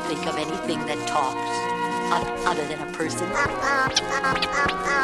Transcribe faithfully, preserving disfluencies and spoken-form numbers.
think of anything that talks, other than a person.